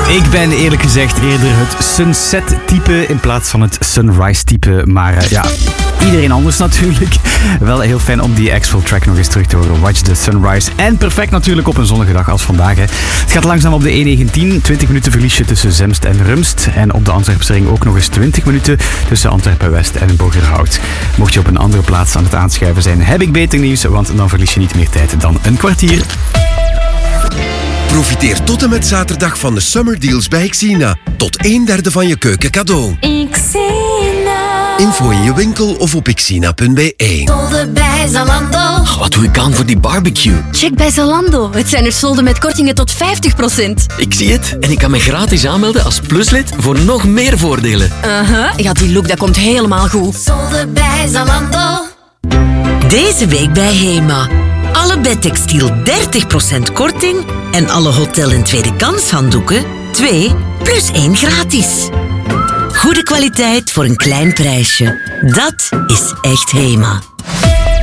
Ik ben eerlijk gezegd eerder het sunset-type in plaats van het sunrise-type. Maar iedereen anders natuurlijk. Wel heel fijn om die Axwell track nog eens terug te horen. Watch the Sunrise. En perfect natuurlijk op een zonnige dag als vandaag. Hè. Het gaat langzaam op de E19. 20 minuten verliesje tussen Zemst en Rumst. En op de Antwerpsring ook nog eens 20 minuten tussen Antwerpen-West en Borgerhout. Mocht je op een andere plaats aan het aanschuiven zijn, heb ik beter nieuws. Want dan verlies je niet meer tijd dan een kwartier. Profiteer tot en met zaterdag van de Summer Deals bij Xina. Tot 1/3 van je keuken cadeau. Xina. Info in je winkel of op xina.be. Solden bij Zalando. Wat doe ik aan voor die barbecue? Check bij Zalando. Het zijn er solden met kortingen tot 50%. Ik zie het en ik kan me gratis aanmelden als pluslid voor nog meer voordelen. Ja, die look dat komt helemaal goed. Solden bij Zalando. Deze week bij Hema. Alle bedtextiel 30% korting en alle hotel- en tweede kans handdoeken 2 plus 1 gratis. Goede kwaliteit voor een klein prijsje. Dat is echt Hema.